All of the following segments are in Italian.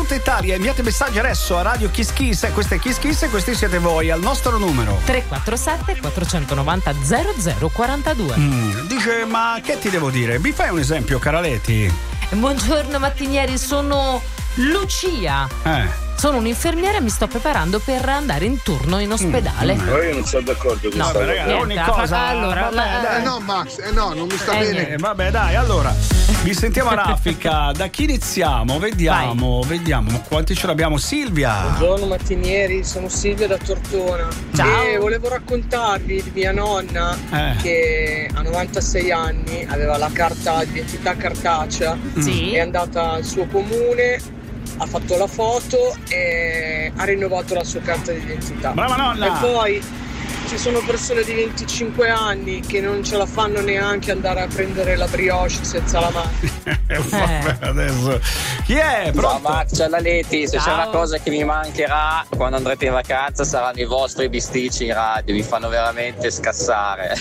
tutta Italia. Inviate messaggi adesso a Radio Kiss Kiss. Questo è Kiss Kiss e questi siete voi al nostro numero 347 490 0042. Dice, ma che ti devo dire? Mi fai un esempio, Caraletti? Buongiorno mattinieri, sono Lucia. Sono un'infermiera e mi sto preparando per andare in turno in ospedale. Io non sono d'accordo con questa cosa. Ogni cosa. Allora, no, Max, no, non mi sta bene. Vabbè, dai, allora vi sentiamo a raffica. Da chi iniziamo? Vediamo quanti ce l'abbiamo. Silvia. Buongiorno mattinieri, sono Silvia da Tortona. Ciao. E volevo raccontarvi di mia nonna che a 96 anni aveva la carta d'identità cartacea. Sì. È andata al suo comune, ha fatto la foto e ha rinnovato la sua carta d'identità. Brava nonna! E poi ci sono persone di 25 anni che non ce la fanno neanche andare a prendere la brioche senza la macchina. Vabbè, adesso chi è? Pronto? Ciao Max, ciao Laletti. Se Ciao. c'è una cosa che mi mancherà quando andrete in vacanza saranno i vostri bisticci in radio, mi fanno veramente scassare.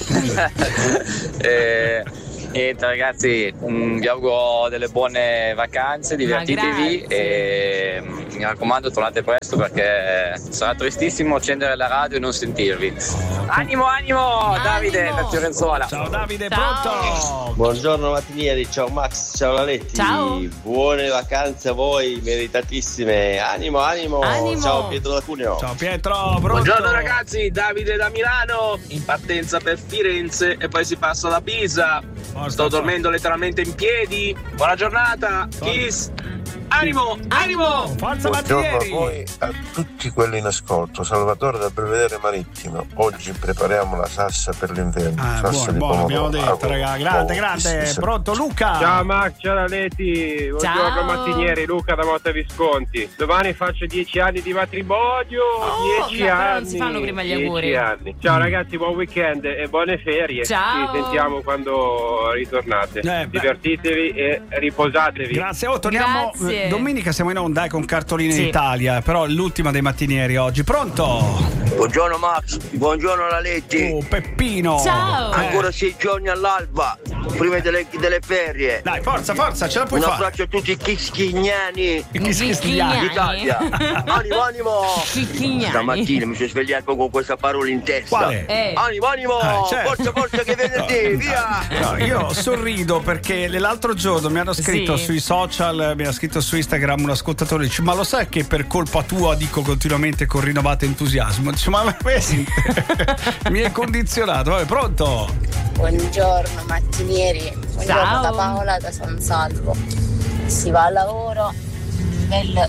Niente ragazzi, vi auguro delle buone vacanze, divertitevi e mi raccomando tornate presto perché sarà tristissimo accendere la radio e non sentirvi. Animo, Davide da Fiorenzuola. Ciao Davide, Ciao. pronto? Buongiorno mattinieri, ciao Max, ciao Laletti. Ciao. Buone vacanze a voi, meritatissime. Animo. Ciao Pietro da Cuneo. Ciao Pietro, pronto? Buongiorno ragazzi, Davide da Milano, in partenza per Firenze e poi si passa da Pisa. Sto dormendo letteralmente in piedi. Buona giornata, Kiss. Animo! Forza Buongiorno a Mattieri! voi, a tutti quelli in ascolto. Salvatore da Belvedere Marittimo. Oggi prepariamo la salsa per l'inverno. Salsa di buono, abbiamo pomodoro. detto, raga. Grande. Sì. Pronto Luca? Ciao Max, ciao Laletti, buongiorno Ciao. mattinieri, Luca da Motta Visconti. Domani faccio 10 anni di matrimonio, 10 però anni. non si fanno prima gli 10 auguri. anni. Ciao ragazzi, buon weekend e buone ferie. Ciao. Ci sentiamo quando ritornate. Divertitevi e riposatevi. Grazie, torniamo Grazie. domenica, siamo in onda con Cartoline Sì. Italia, però l'ultima dei mattinieri oggi. Pronto? Buongiorno Max, buongiorno Laletti. Peppino. Ciao. Ancora 6 giorni all'alba, prima delle ferie. Dai, forza, ce la puoi Un fare. abbraccio a tutti i chischigniani Chicchignani. d'Italia. Animo. Chicchignani. Stamattina mi sono svegliato con questa parola in testa. Quale? Animo, certo. forza che venerdì, via. No, io sorrido perché l'altro giorno mi hanno scritto Sì. sui social, mi ha scritto su Instagram un ascoltatore, dice: ma lo sai che per colpa tua dico continuamente con rinnovato entusiasmo? Dice: ma vedi, mi è condizionato. Vabbè, pronto? Buongiorno mattinieri, buongiorno Ciao. da Paola da San Salvo. Si va al lavoro del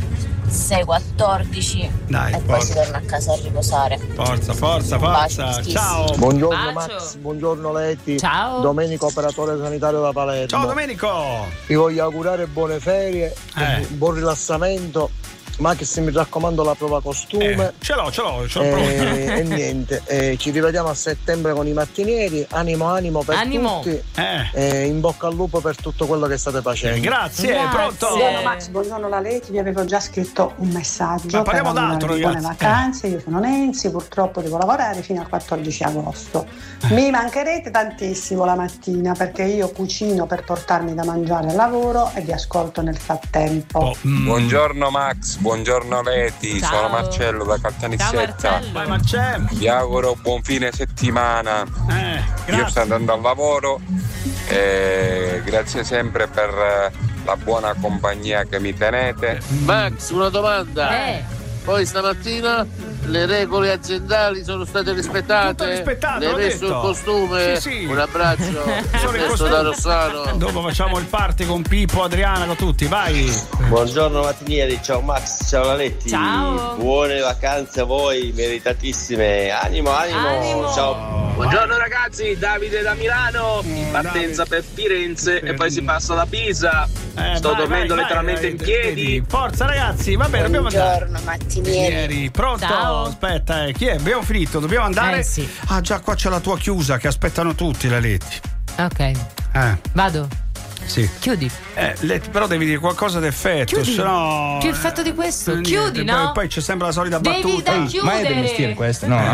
6:14 Dai, e poi si torna a casa a riposare. Forza. Baci, Ciao. Buongiorno Bacio. Max, buongiorno Laletti. Ciao. Domenico, operatore sanitario da Palermo. Ciao Domenico. Vi voglio augurare buone ferie, buon rilassamento. Max, mi raccomando la prova costume. Ce l'ho pronto. E niente, ci rivediamo a settembre con i mattinieri. Animo per tutti. In bocca al lupo per tutto quello che state facendo. Grazie, pronto? Buongiorno Max, buongiorno Laletti, vi avevo già scritto un messaggio. Ma parliamo per d'altro, buone ragazzi. vacanze. Io sono Nancy, purtroppo devo lavorare fino al 14 agosto. Mi mancherete tantissimo la mattina perché io cucino per portarmi da mangiare al lavoro e vi ascolto nel frattempo. Buongiorno Max, buongiorno Leti, Ciao. sono Marcello da Caltanissetta. Vai Marcello. Vi auguro buon fine settimana. Io sto andando al lavoro e grazie sempre per la buona compagnia che mi tenete. Max, una domanda. Poi stamattina le regole aziendali sono state rispettate. Tutto rispettato, Le hai l'ho messo detto. il costume. Sì. Un abbraccio. Sono in Adesso costume. da Rossano. Dopo facciamo il party con Pippo, Adriana, con tutti, vai. Buongiorno mattinieri, ciao Max, ciao Laletti. Ciao. Buone vacanze a voi, meritatissime. Animo. Ciao. Buongiorno ragazzi, Davide da Milano, in partenza per Firenze e poi si passa da Pisa. Sto dormendo letteralmente in piedi. Forza ragazzi, va bene, dobbiamo andare. Buongiorno mattinieri. Pronto? Ciao. Aspetta, chi è? Abbiamo finito, dobbiamo andare. Sì. Ah già, qua c'è la tua chiusa che aspettano tutti, Laletti. Ok, vado. Sì. Chiudi. Però devi dire qualcosa d'effetto, Chiudi. sennò. Più effetto di questo. Niente, Chiudi, no? Poi c'è sempre la solita Devi battuta. da chiudere. Ma è del mestiere questo, no?